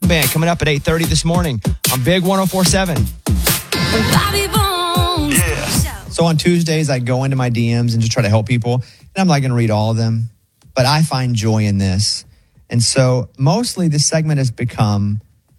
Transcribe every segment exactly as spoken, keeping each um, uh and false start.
Band coming up at eight thirty this morning on Big one oh four seven. Bobby Bones. Yeah. So on Tuesdays, I go into my D Ms and just try to help people. And I'm not going to read all of them, but I find joy in this. And so mostly this segment has become,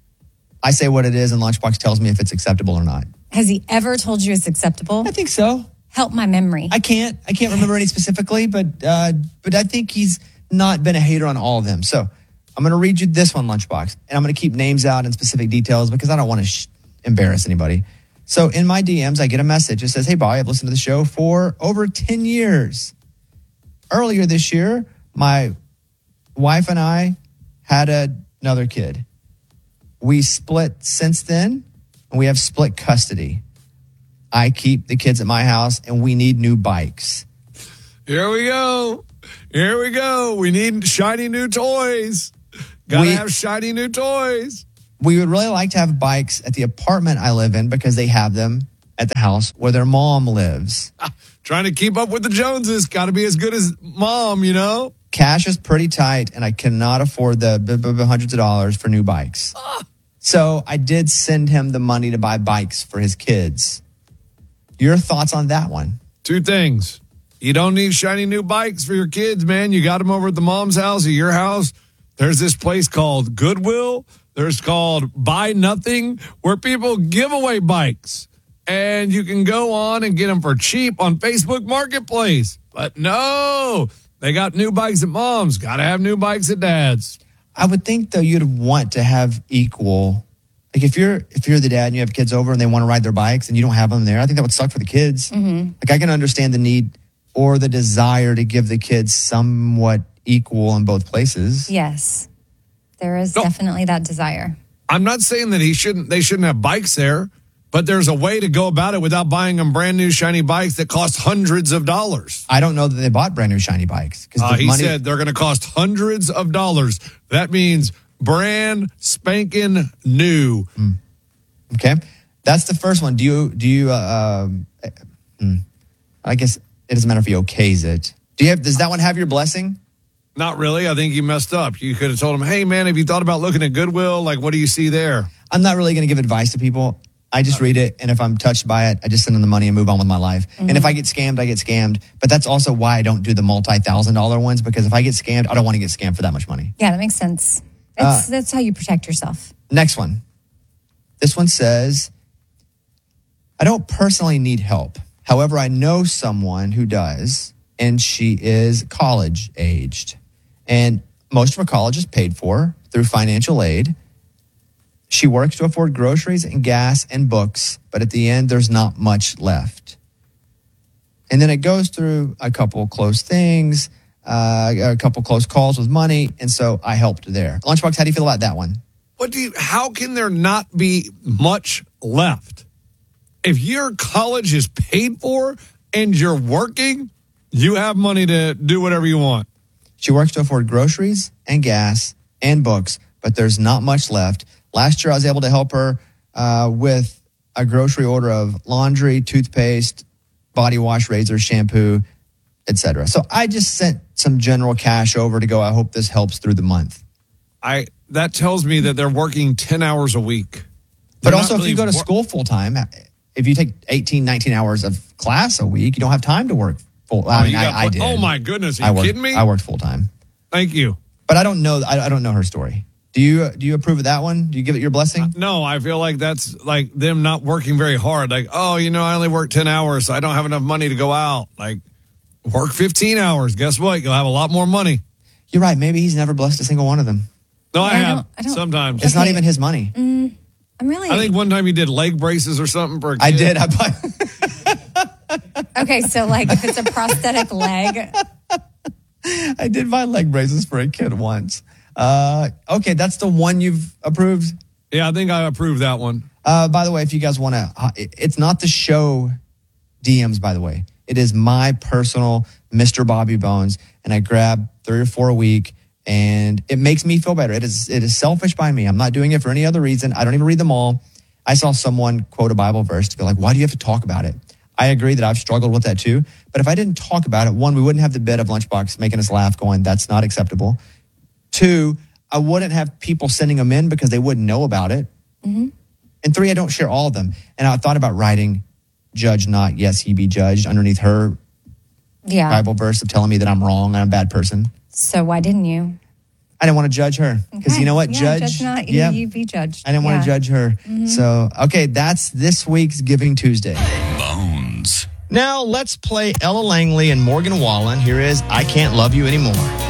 I say what it is and Lunchbox tells me if it's acceptable or not. Has he ever told you it's acceptable? I think so. Help my memory. I can't. I can't remember any specifically, but uh, but I think he's not been a hater on all of them. So I'm going to read you this one, Lunchbox, and I'm going to keep names out and specific details because I don't want to sh- embarrass anybody. So in my D Ms, I get a message. It says, hey, Bobby, I've listened to the show for over ten years. Earlier this year, my wife and I had a, another kid. We split since then, and we have split custody. I keep the kids at my house, and we need new bikes. Here we go. Here we go. We need shiny new toys. Gotta We- have shiny new toys. We would really like to have bikes at the apartment I live in because they have them at the house where their mom lives. Trying to keep up with the Joneses. Got to be as good as mom, you know? Cash is pretty tight, and I cannot afford the b- b- b- hundreds of dollars for new bikes. So I did send him the money to buy bikes for his kids. Your thoughts on that one? Two things. You don't need shiny new bikes for your kids, man. You got them over at the mom's house or your house. There's this place called Goodwill. There's called Buy Nothing, where people give away bikes. And you can go on and get them for cheap on Facebook Marketplace. But no, they got new bikes at mom's. Got to have new bikes at dad's. I would think, though, you'd want to have equal. Like if you're if you're the dad and you have kids over and they want to ride their bikes and you don't have them there, I think that would suck for the kids. Mm-hmm. Like I can understand the need or the desire to give the kids somewhat equal in both places. Yes. There is No. definitely that desire. I'm not saying that he shouldn't. They shouldn't have bikes there, but there's a way to go about it without buying them brand new shiny bikes that cost hundreds of dollars. I don't know that they bought brand new shiny bikes because Uh, the he money. said they're going to cost hundreds of dollars. That means brand spanking new. Okay, that's the first one. Do you do you? Uh, um, uh, hmm. I guess it doesn't matter if he okays it. Do you have? Does that one have your blessing? Not really. I think you messed up. You could have told him, hey, man, have you thought about looking at Goodwill? Like, what do you see there? I'm not really going to give advice to people. I just read it, and if I'm touched by it, I just send them the money and move on with my life. Mm-hmm. And if I get scammed, I get scammed. But that's also why I don't do the multi-thousand dollar ones, because if I get scammed, I don't want to get scammed for that much money. Yeah, that makes sense. It's, that's how you protect yourself. Next one. This one says, I don't personally need help. However, I know someone who does, and she is college aged. And most of her college is paid for through financial aid. She works to afford groceries and gas and books, but at the end, there's not much left. And then it goes through a couple close things, uh, a couple close calls with money, and so I helped there. Lunchbox, how do you feel about that one? What do you, how can there not be much left? If your college is paid for and you're working, you have money to do whatever you want. She works to afford groceries and gas and books, but there's not much left. Last year, I was able to help her uh, with a grocery order of laundry, toothpaste, body wash, razor, shampoo, et cetera. So I just sent some general cash over to go, I hope this helps through the month. I that tells me that they're working ten hours a week. But They're also, not if you really go to wor- school full time, if you take eighteen, nineteen hours of class a week, you don't have time to work full. I Oh, mean, you got- I, I did. Oh my goodness, are I you worked, kidding me? I worked full time. Thank you. But I don't know. I, I don't know her story. Do you? Do you approve of that one? Do you give it your blessing? No, I feel like that's like them not working very hard. Like, oh, you know, I only work ten hours, so I don't have enough money to go out. Like, work fifteen hours. Guess what? You'll have a lot more money. You're right. Maybe he's never blessed a single one of them. No, I Yeah, I have don't- I don't- sometimes. It's not Okay. even his money. I'm really... I think one time he did leg braces or something for a kid. I did. I buy, Okay, so like if it's a prosthetic leg, I did buy leg braces for a kid once. Uh, okay, that's the one you've approved. Yeah, I think I approved that one. Uh, by the way, if you guys want to, uh, it- it's not the show D Ms, by the way. It is my personal Mister Bobby Bones, and I grab three or four a week, and it makes me feel better. It is it is selfish by me. I'm not doing it for any other reason. I don't even read them all. I saw someone quote a Bible verse to be like, why do you have to talk about it? I agree that I've struggled with that too. But if I didn't talk about it, one, we wouldn't have the bit of Lunchbox making us laugh going, that's not acceptable. Two, I wouldn't have people sending them in because they wouldn't know about it. Mm-hmm. And three, I don't share all of them. And I thought about writing judge not, yes, he be judged underneath her Yeah. Bible verse of telling me that I'm wrong, I'm a bad person. So why didn't you? I didn't want to judge her because Okay. you know what? Yeah, judge, judge not, yeah, you, you be judged. I didn't want Yeah. to judge her. So, okay, that's this week's Giving Tuesday. Bones. Now let's play Ella Langley and Morgan Wallen. Here is I Can't Love You Anymore.